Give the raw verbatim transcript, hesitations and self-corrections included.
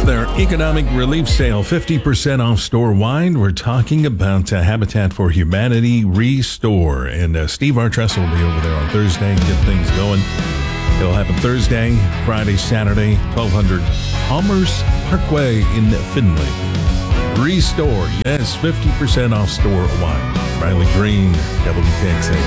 their economic relief sale, fifty percent off store wine. We're talking about uh, Habitat for Humanity Restore. And uh, Steve Artress will be over there on Thursday, get things going. It'll happen Thursday, Friday, Saturday, twelve hundred Commerce Parkway in Findlay. Restore, yes, fifty percent off store wine. Riley Green, W K X A.